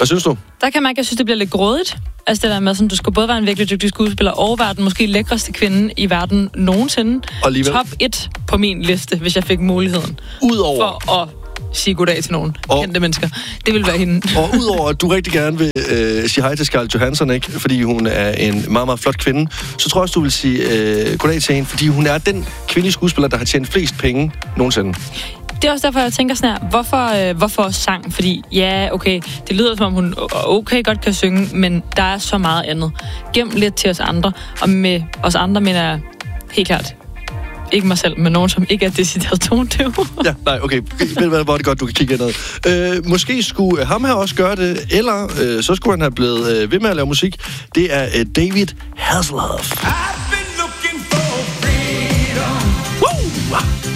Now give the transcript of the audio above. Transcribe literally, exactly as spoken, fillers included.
Hvad synes du? Der kan man ikke, jeg synes, det bliver lidt grådigt. Altså det der med, sådan, du skal både være en virkelig dygtig skuespiller og være den måske lækreste kvinde i verden nogensinde. Alligevel. Top et på min liste, hvis jeg fik muligheden. Udover... For at sige goddag til nogen og, kendte mennesker. Det vil være hende. Og udover at du rigtig gerne vil øh, sige hej til Scarlett Johansson, ikke? Fordi hun er en meget, meget flot kvinde, så tror jeg også, du vil sige øh, goddag til hende, fordi hun er den kvindelige skuespiller, der har tjent flest penge nogensinde. Det er også derfor, jeg tænker sådan her, hvorfor, øh, hvorfor sang? Fordi ja, okay, det lyder som om hun okay godt kan synge, men der er så meget andet. Gem lidt til os andre, og med os andre mener jeg helt klart ikke mig selv, men nogen, som ikke er decideret tondøv. Ja, nej, okay. Ved du hvad, hvor er det godt, du kan kigge indad. Øh, måske skulle ham her også gøre det, eller øh, så skulle han have blevet øh, ved med at lave musik. Det er øh, David Hasselhoff. I've been looking for freedom. Woo!